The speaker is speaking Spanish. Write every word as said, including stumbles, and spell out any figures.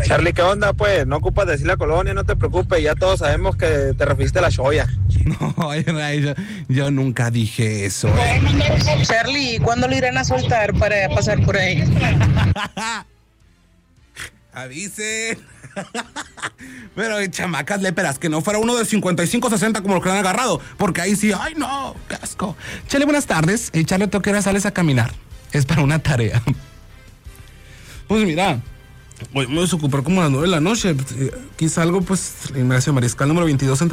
Charlie, ¿qué onda? Pues no ocupas decir la colonia, no te preocupes, ya todos sabemos que te referiste a la Shoya. No, yo, yo nunca dije eso. Charlie, ¿cuándo lo irán a soltar para pasar por ahí? Avise. Pero chamacas léperas, que no fuera uno de cincuenta y cinco sesenta como los que le han agarrado, porque ahí sí, ay no, qué asco. Chale, buenas tardes. Y Charlie, ¿tú qué hora sales a caminar? Es para una tarea. Pues mira, hoy me voy a ocupar como a las nueve de la noche. Aquí salgo, pues, la Ignacio Mariscal número veintidós entre